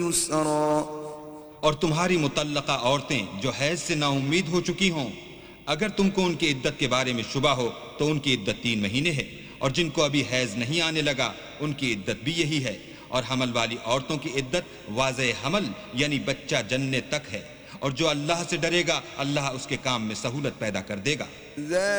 يسرا और तुम्हारी मुतल्लका औरतें जो हैज से नाउम्मीद हो चुकी हों, अगर तुमको उनकी इद्दत के बारे में शुबा हो तो उनकी इद्दत 3 महीने है, और जिनको अभी हैज नहीं आने लगा उनकी इद्दत भी यही है। और हमल वाली औरतों की इद्दत वाज़े हमल यानी बच्चा जनने तक है, और जो अल्लाह से डरेगा अल्लाह उसके काम में सहूलत पैदा कर देगा।